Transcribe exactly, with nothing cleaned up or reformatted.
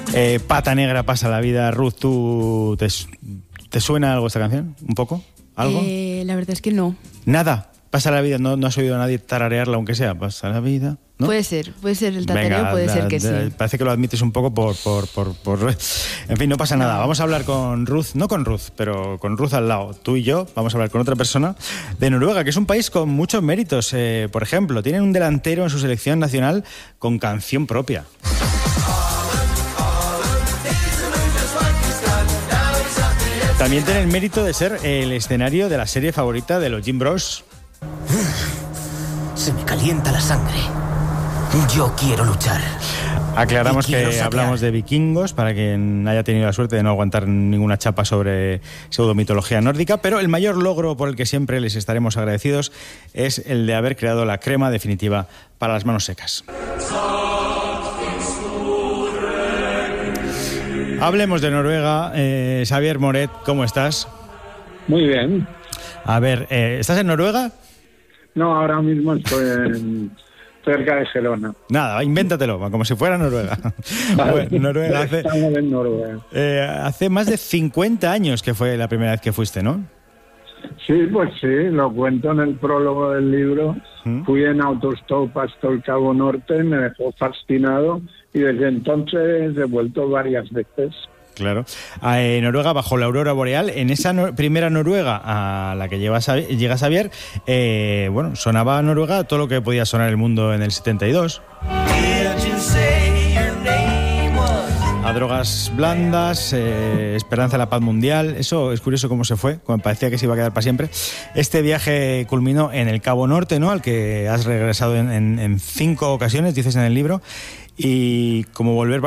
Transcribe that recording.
Eh, Pata Negra pasa la vida. Ruth, ¿tú te, te suena algo esta canción? ¿Un poco? ¿Algo? Eh, la verdad es que no. Nada. Pasa la vida. No, no has oído a nadie tararearla, aunque sea. Pasa la vida. ¿No? Puede ser, puede ser el tatareo, Venga, puede da, ser que da, sí. Parece que lo admites un poco por, por, por, por... En fin, no pasa nada. Vamos a hablar con Ruth, no con Ruth, pero con Ruth al lado. Tú y yo vamos a hablar con otra persona de Noruega, que es un país con muchos méritos. Eh, por ejemplo, tienen un delantero en su selección nacional con canción propia. También tiene el mérito de ser el escenario de la serie favorita de los Jim Bros. Se me calienta la sangre. Yo quiero luchar. Aclaramos que hablamos de vikingos, para quien haya tenido la suerte de no aguantar ninguna chapa sobre pseudomitología nórdica, pero el mayor logro por el que siempre les estaremos agradecidos es el de haber creado la crema definitiva para las manos secas. Hablemos de Noruega. Eh, Xavier Moret, ¿cómo estás? Muy bien. A ver, eh, ¿estás en Noruega? No, ahora mismo estoy en, cerca de Gerona. Nada, invéntatelo, como si fuera Noruega. Vale. Bueno, Noruega hace, Estamos en Noruega. eh, hace más de cincuenta años que fue la primera vez que fuiste, ¿no? Sí, pues sí, lo cuento en el prólogo del libro. ¿Mm? Fui en autostop hasta el Cabo Norte, me dejó fascinado y desde entonces he vuelto varias veces. Claro. En Noruega, bajo la aurora boreal, en esa no, primera Noruega a la que lleva, llega Xavier, eh, bueno, sonaba Noruega todo lo que podía sonar el mundo en el setenta y dos. A drogas blandas, eh, esperanza de la paz mundial. Eso es curioso cómo se fue, como parecía que se iba a quedar para siempre. Este viaje culminó en el Cabo Norte, ¿no?, al que has regresado en, en, en cinco ocasiones, dices en el libro, y como volver